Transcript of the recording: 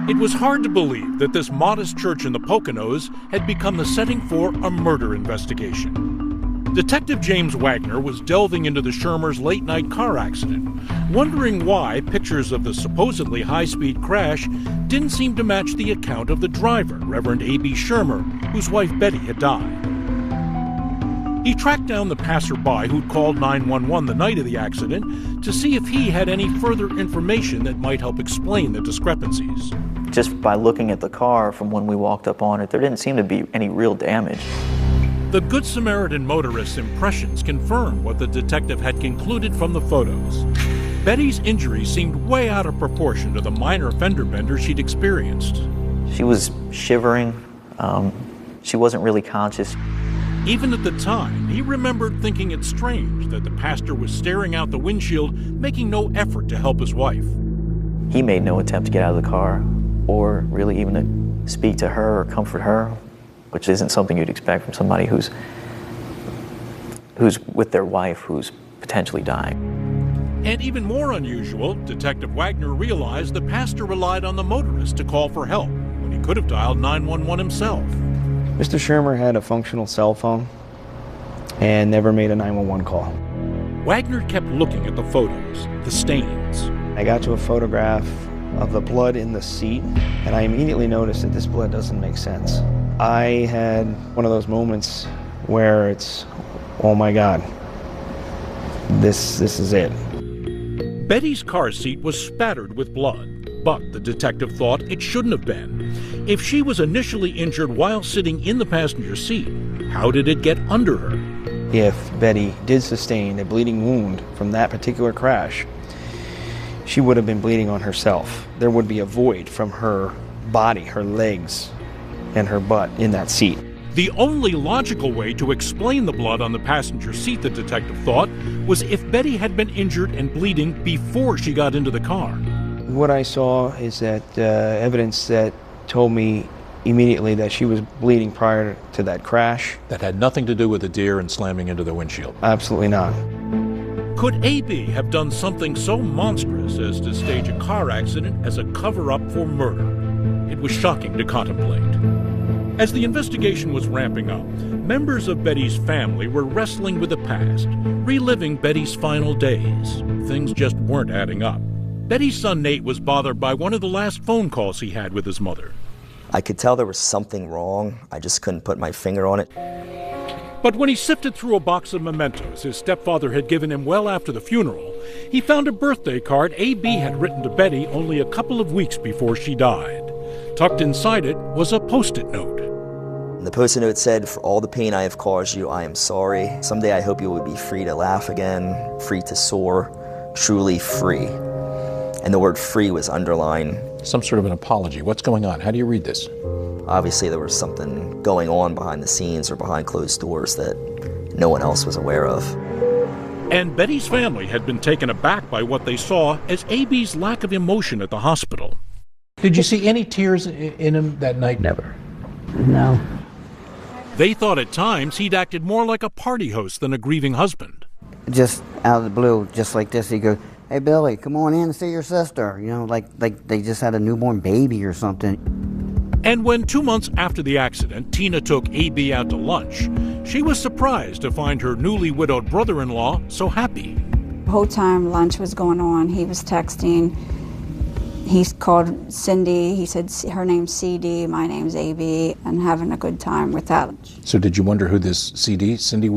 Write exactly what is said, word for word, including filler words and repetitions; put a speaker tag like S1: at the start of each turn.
S1: It was hard to believe that this modest church in the Poconos had become the setting for a murder investigation. Detective James Wagner was delving into the Shermers' late-night car accident, wondering why pictures of the supposedly high-speed crash didn't seem to match the account of the driver, Reverend A B Shermer, whose wife Betty had died. He tracked down the passerby who'd called nine one one the night of the accident to see if he had any further information that might help explain the discrepancies.
S2: Just by looking at the car from when we walked up on it, there didn't seem to be any real damage.
S1: The Good Samaritan motorist's impressions confirmed what the detective had concluded from the photos. Betty's injuries seemed way out of proportion to the minor fender bender she'd experienced.
S2: She was shivering. Um, she wasn't really conscious.
S1: Even at the time, he remembered thinking it strange that the pastor was staring out the windshield, making no effort to help his wife.
S2: He made no attempt to get out of the car or really even to speak to her or comfort her, which isn't something you'd expect from somebody who's who's with their wife who's potentially dying.
S1: And even more unusual, Detective Wagner realized the pastor relied on the motorist to call for help when he could have dialed nine one one himself.
S3: Mister Shermer had a functional cell phone and never made a nine one one call.
S1: Wagner kept looking at the photos, the stains.
S3: I got to a photograph of the blood in the seat, and I immediately noticed that this blood doesn't make sense. I had one of those moments where it's, oh my God, this, this is it.
S1: Betty's car seat was spattered with blood, but the detective thought it shouldn't have been. If she was initially injured while sitting in the passenger seat, how did it get under her?
S3: If Betty did sustain a bleeding wound from that particular crash, she would have been bleeding on herself. There would be a void from her body, her legs, and her butt in that seat.
S1: The only logical way to explain the blood on the passenger seat, the detective thought, was if Betty had been injured and bleeding before she got into the car.
S3: What I saw is that uh, evidence that told me immediately that she was bleeding prior to that crash.
S4: That had nothing to do with the deer and slamming into the windshield?
S3: Absolutely not.
S1: Could A B have done something so monstrous as to stage a car accident as a cover-up for murder? It was shocking to contemplate. As the investigation was ramping up, members of Betty's family were wrestling with the past, reliving Betty's final days. Things just weren't adding up. Betty's son Nate was bothered by one of the last phone calls he had with his mother.
S5: I could tell there was something wrong. I just couldn't put my finger on it.
S1: But when he sifted through a box of mementos his stepfather had given him well after the funeral, he found a birthday card A B had written to Betty only a couple of weeks before she died. Tucked inside it was a Post-it note.
S5: The Post-it note said, "For all the pain I have caused you, I am sorry. Someday I hope you will be free to laugh again, free to soar, truly free." And the word free was underlined.
S4: Some sort of an apology. What's going on? How do you read this?
S5: Obviously there was something going on behind the scenes or behind closed doors that no one else was aware of.
S1: And Betty's family had been taken aback by what they saw as A B's lack of emotion at the hospital.
S4: Did you see any tears in him that night?
S6: Never. No.
S1: They thought at times he'd acted more like a party host than a grieving husband.
S6: Just out of the blue, just like this, he goes, "Hey, Billy, come on in and see your sister." You know, like, like they just had a newborn baby or something.
S1: And when two months after the accident, Tina took A B out to lunch, she was surprised to find her newly widowed brother-in-law so happy.
S7: The whole time lunch was going on, he was texting. He called Cindy. He said her name's C D, my name's A B, and having a good time with that.
S4: So did you wonder who this C D, Cindy,